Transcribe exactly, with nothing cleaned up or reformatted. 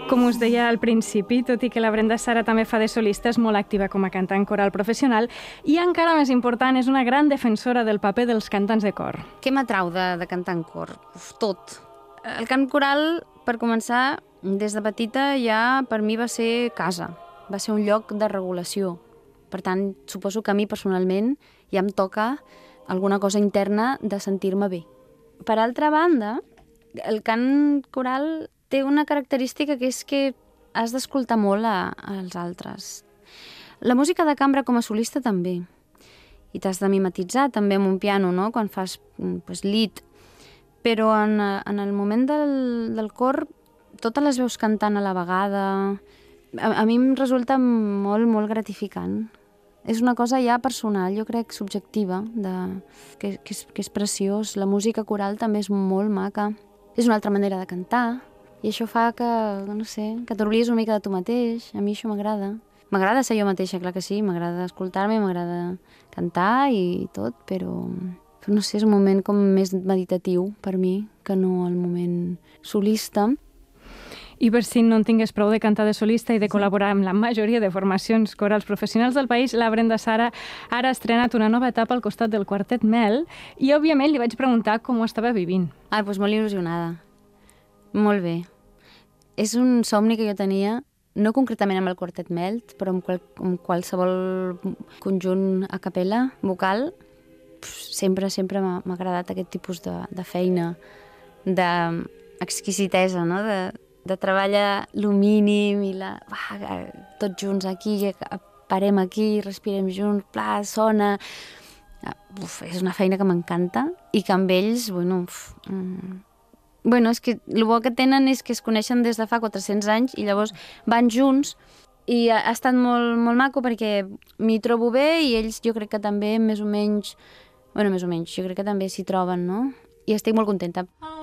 Com us deia al principi, tot i que la Brenda Sara també fa de solista, és molt activa com a cantant coral professional i, encara més important, és una gran defensora del paper dels cantants de cor. Què m'atrau de, de cantar en cor? Uf, tot. El cant coral, per començar, des de petita ja per mi va ser casa, va ser un lloc de regulació. Per tant, suposo que a mi personalment ja em toca alguna cosa interna de sentir-me bé. Per altra banda, el cant coral té una característica que és que has d'escoltar molt a, als altres. La música de cambra com a solista també. I t'has de mimetitzar també amb un piano, no?, quan fas pues, lead. Però en, en el moment del, del cor, totes les veus cantant a la vegada, a, a mi em resulta molt, molt gratificant. És una cosa ja personal, jo crec, subjectiva, de, que, que, és, que és preciós. La música coral també és molt maca. És una altra manera de cantar. I això fa que, no sé, que t'oblides una mica de tu mateix. A mi això m'agrada. M'agrada ser jo mateixa, clar que sí. M'agrada escoltar-me, m'agrada cantar i tot, però, però no sé, és un moment com més meditatiu per mi que no el moment solista. I per si no en tingués prou de cantar de solista i de col·laborar amb la majoria de formacions corals professionals del país, la Brenda Sara ara ha estrenat una nova etapa al costat del Quartet Mel i, òbviament, li vaig preguntar com ho estava vivint. Ah, doncs molt il·lusionada. Molt bé. És un somni que jo tenia, no concretament amb el Quartet Mel, però amb, qual, amb qualsevol conjunt a capella vocal. Sempre, sempre m'ha agradat aquest tipus de, de feina, d'exquisitesa, no?, de de treballar el mínim i la... Va, tots junts aquí, parem aquí, respirem junts, pla, sona... Uf, és una feina que m'encanta i que amb ells, bueno... Uf, mm, bueno, és que el bo que tenen és que es coneixen des de fa quatre-cents anys i llavors van junts i ha, ha estat molt, molt maco perquè m'hi trobo bé i ells jo crec que també més o menys... Bueno, més o menys, jo crec que també s'hi troben, no? I estic molt contenta.